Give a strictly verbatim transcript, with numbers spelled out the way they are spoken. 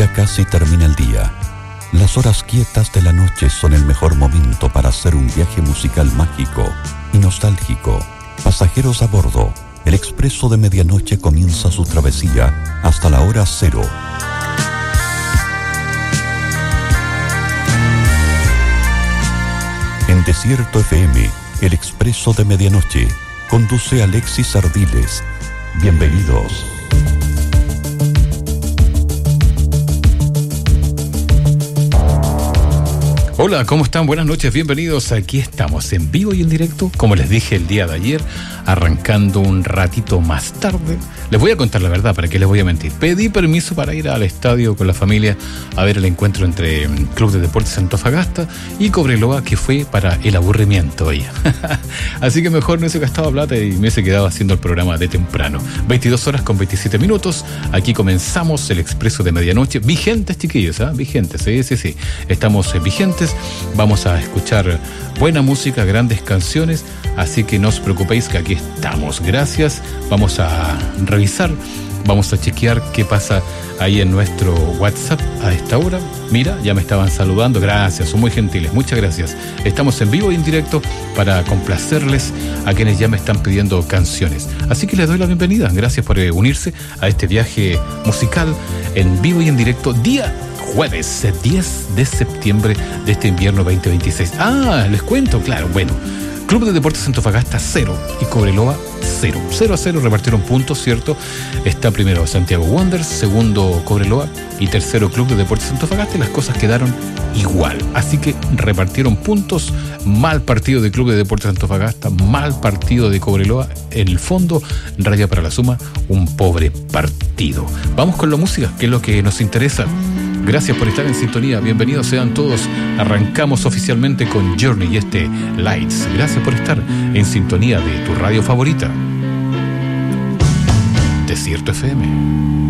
Ya casi termina el día. Las horas quietas de la noche son el mejor momento para hacer un viaje musical mágico y nostálgico. Pasajeros a bordo, el expreso de medianoche comienza su travesía hasta la hora cero. En Desierto F M, el expreso de medianoche, conduce Alexis Ardiles. Bienvenidos. Hola, ¿cómo están? Buenas noches, bienvenidos. Aquí estamos en vivo y en directo, como les dije el día de ayer, arrancando un ratito más tarde. Les voy a contar la verdad, ¿para qué les voy a mentir? Pedí permiso para ir al estadio con la familia a ver el encuentro entre Club de Deportes Antofagasta y Cobreloa, que fue para el aburrimiento, oye. Así que mejor no hubiese gastado plata y me hubiese quedado haciendo el programa de temprano. veintidós horas con veintisiete minutos, aquí comenzamos el expreso de medianoche. Vigentes, chiquillos, ¿ah? ¿eh? Vigentes, sí, sí, sí. Estamos eh, vigentes. Vamos a escuchar buena música, grandes canciones, así que no os preocupéis que aquí estamos. Gracias. Vamos a revisar, vamos a chequear qué pasa ahí en nuestro WhatsApp a esta hora. Mira, ya me estaban saludando. Gracias, son muy gentiles. Muchas gracias. Estamos en vivo y en directo para complacerles a quienes ya me están pidiendo canciones. Así que les doy la bienvenida. Gracias por unirse a este viaje musical en vivo y en directo, día jueves diez de septiembre de este invierno veinte veintiséis. Ah, les cuento, claro, bueno. Club de Deportes Antofagasta cero y Cobreloa cero. cero a cero repartieron puntos, ¿cierto? Está primero Santiago Wanderers, segundo Cobreloa y tercero Club de Deportes Antofagasta, y las cosas quedaron igual. Así que repartieron puntos. Mal partido de Club de Deportes Antofagasta, mal partido de Cobreloa. En el fondo, raya para la suma, un pobre partido. Vamos con la música, que es lo que nos interesa. Gracias por estar en sintonía, bienvenidos sean todos. Arrancamos oficialmente con Journey y este Lights. Gracias por estar en sintonía de tu radio favorita, Desierto F M.